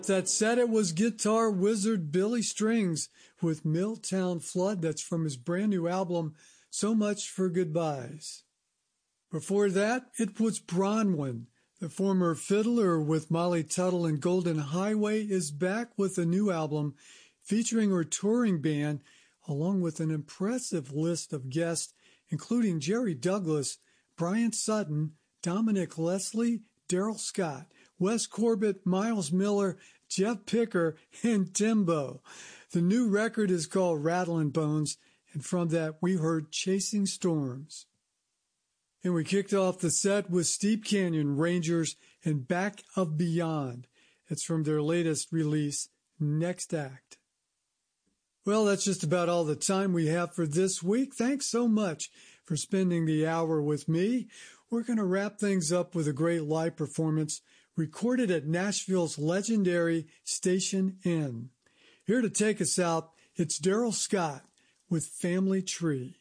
That said, it was guitar wizard Billy Strings with Milltown Flood. That's from his brand new album, So Much for Goodbyes. Before that, it was Bronwyn. The former fiddler with Molly Tuttle and Golden Highway is back with a new album featuring her touring band, along with an impressive list of guests, including Jerry Douglas, Brian Sutton, Dominic Leslie, Daryl Scott, Wes Corbett, Miles Miller, Jeff Picker, and Timbo. The new record is called Rattlin' Bones, and from that we heard Chasing Storms. And we kicked off the set with Steep Canyon Rangers and Back of Beyond. It's from their latest release, Next Act. Well, that's just about all the time we have for this week. Thanks so much for spending the hour with me. We're going to wrap things up with a great live performance recorded at Nashville's legendary Station Inn. Here to take us out, it's Daryl Scott with Family Tree.